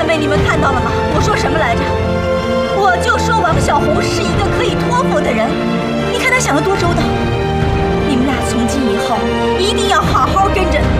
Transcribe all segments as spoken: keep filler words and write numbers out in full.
位你们看到了吗？我说什么来着？我就说王小红是一个可以托付的人。你看他想得多周到。你们俩从今以后一定要好好跟着。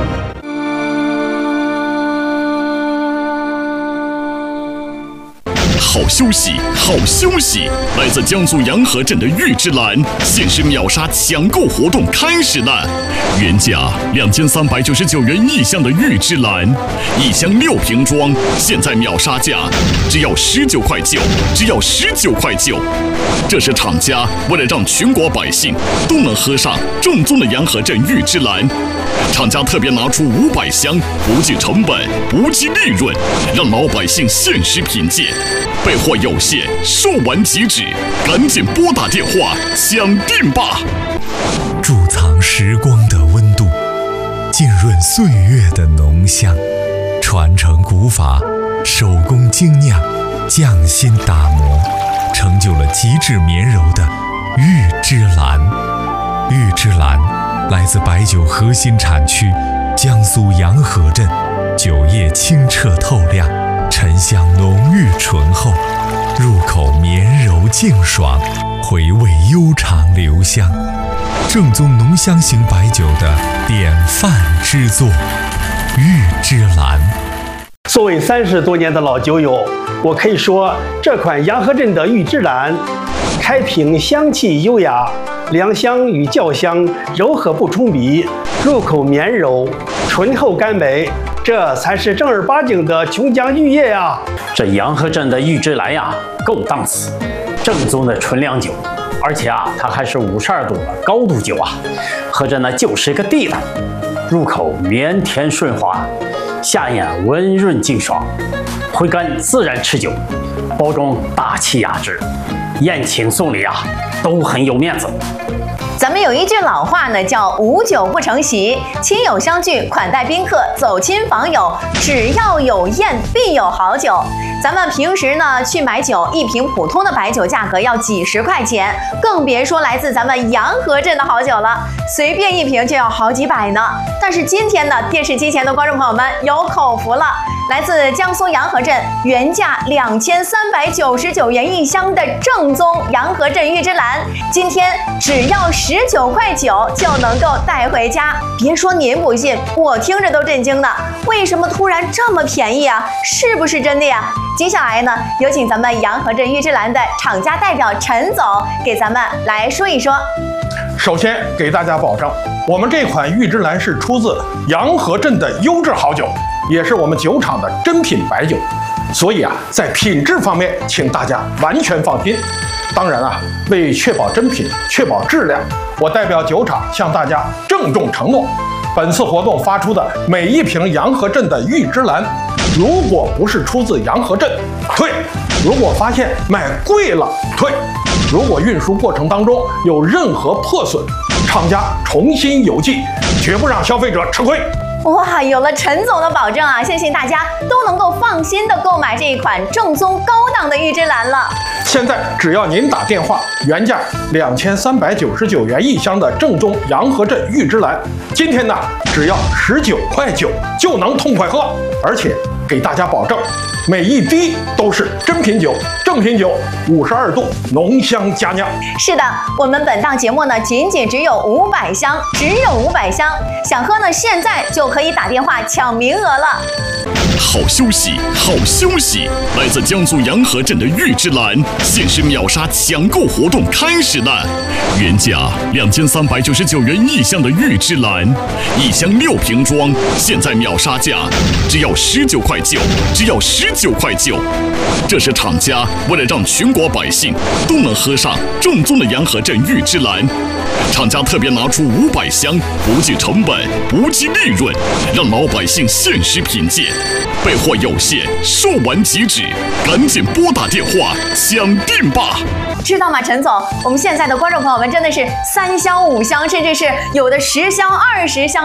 好消息，好消息！来自江苏洋河镇的玉芝兰限时秒杀抢购活动开始了，原价两千三百九十九元一箱的玉芝兰，一箱六瓶装，现在秒杀价只要十九块九，只要十九块九。这是厂家为了让全国百姓都能喝上正宗的洋河镇玉芝兰，厂家特别拿出五百箱，不计成本，不计利润，让老百姓限时品鉴。备货有限，售完即止，赶紧拨打电话抢订吧！ 贮藏时光的温度，浸润岁月的浓香，传承古法，手工精酿，匠心打磨，成就了极致绵柔的玉芝兰。玉芝兰来自白酒核心产区江苏洋河镇，酒液清澈透亮，沉香浓郁醇厚，入口绵柔净爽，回味悠长留香，正宗浓香型白酒的典范之作，玉芝兰。 作为三十多年的老酒友，我可以说这款洋河镇的玉芝兰，开瓶香气优雅，凉香与酵香柔和不冲鼻，入口绵柔，醇厚甘美。这才是正儿八经的琼浆玉液呀！ 这洋河镇的玉芝兰呀，够档次，正宗的纯粮酒，而且啊，它还是五十二度的高度酒啊，喝着呢就是一个地道，入口绵甜顺滑，下咽温润净爽，回甘自然持久，包装大气雅致，宴请送礼啊都很有面子。 咱们有一句老话呢，叫无酒不成席，亲友相聚，款待宾客，走亲访友，只要有宴必有好酒。咱们平时呢去买酒，一瓶普通的白酒价格要几十块钱，更别说来自咱们洋河镇的好酒了，随便一瓶就要好几百呢。但是今天呢，电视机前的观众朋友们有口福了，来自江苏洋河镇，原价两千三百九十九元一箱的正宗洋河镇玉芝兰，今天只要十九块九就能够带回家。别说您不信，我听着都震惊呢。为什么突然这么便宜啊？是不是真的呀？接下来呢，有请咱们洋河镇玉芝兰的厂家代表陈总给咱们来说一说。 首先给大家保证，我们这款玉芝兰是出自洋河镇的优质好酒，也是我们酒厂的珍品白酒，所以啊，在品质方面，请大家完全放心。当然啊，为确保真品、确保质量，我代表酒厂向大家郑重承诺，本次活动发出的每一瓶洋河镇的玉芝兰，如果不是出自洋河镇，退；如果发现买贵了，退；如果运输过程当中有任何破损，厂家重新邮寄，绝不让消费者吃亏。 哇，有了陈总的保证啊，相信大家都能够放心的购买这一款正宗高档的玉芝兰了。 现在只要您打电话，原价两千三百九十九元一箱的正宗洋河镇玉芝兰，今天呢只要十九块九就能痛快喝，而且给大家保证，每一滴都是真品酒、正品酒，五十二度浓香佳酿。 是的，我们本档节目呢，仅仅只有五百箱，只有五百箱，想喝呢，现在就可以打电话抢名额了。 好消息，好消息！来自江苏洋河镇的玉芝兰限时秒杀抢购活动开始了，原价两千三百九十九元一箱的玉芝兰，一箱六瓶装，现在秒杀价只要十九块九，只要十九块九。这是厂家为了让全国百姓都能喝上正宗的洋河镇玉芝兰，厂家特别拿出五百箱，不计成本，不计利润，让老百姓限时品鉴。备货有限，售完即止，赶紧拨打电话抢订吧！ 知道吗，陈总？我们现在的观众朋友们真的是三箱、五箱，甚至是有的十箱、二十箱。